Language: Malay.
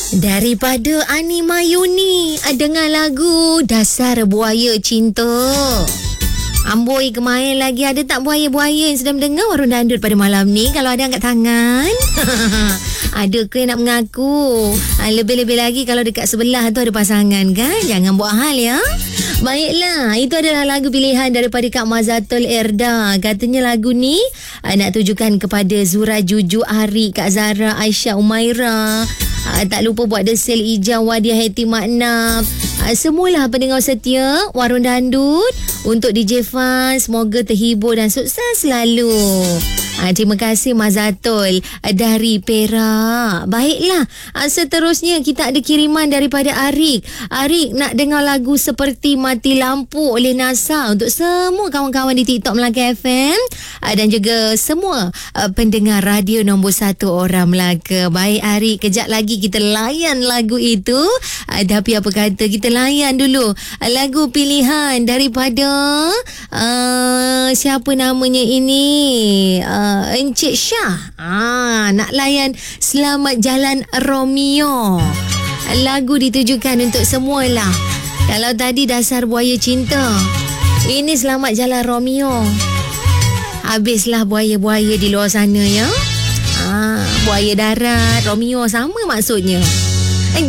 Daripada Ani Mayuni dengan lagu Dasar Buaya Cinta. Amboi kemain lagi, ada tak buaya-buaya yang sedang mendengar Warung Dandut pada malam ni? Kalau ada angkat tangan. Ada ke yang nak mengaku? Lebih-lebih lagi kalau dekat sebelah tu ada pasangan kan? Jangan buat hal ya. Baiklah, itu adalah lagu pilihan daripada Kak Mazatul Erda. Katanya lagu ni nak tujukan kepada Zura, Juju, Ari, Kak Zara, Aisyah, Umaira. Tak lupa buat desel Ijam, Wadiah, Heti, Maknab. Semualah pendengar setia Warung Dandut. Untuk DJ Fan, semoga terhibur dan sukses selalu. Terima kasih Mazatul dari Perak. Baiklah, seterusnya kita ada kiriman daripada Arik. Arik nak dengar lagu Seperti Mati Lampu oleh NASA untuk semua kawan-kawan di TikTok Melaka FM dan juga semua pendengar radio nombor 1 orang Melaka. Baik Arik, kejap lagi kita layan lagu itu. Tapi apa kata, kita layan dulu lagu pilihan daripada siapa namanya ini, Encik Syah. Nak layan Selamat Jalan Romeo. Lagu ditujukan untuk semualah. Kalau tadi Dasar Buaya Cinta, ini Selamat Jalan Romeo. Habislah buaya-buaya di luar sana ya. Buaya darat, Romeo sama maksudnya.